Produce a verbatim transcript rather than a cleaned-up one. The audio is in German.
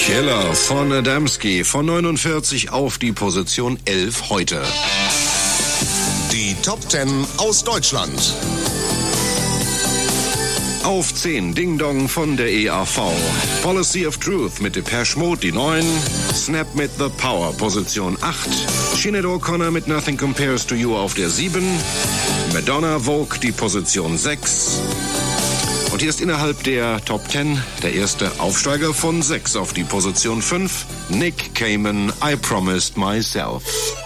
Killer von Adamski von neunundvierzig auf die Position elf heute. Die Top Ten aus Deutschland. Auf zehn Ding Dong von der E A V. Policy of Truth mit Depeche Mode die neun. Snap mit The Power Position acht. Sinead O'Connor mit Nothing Compares to You auf der sieben. Madonna Vogue die Position sechs. Und hier ist innerhalb der Top Ten der erste Aufsteiger von sechs auf die Position fünf. Nick Cayman, I Promised Myself.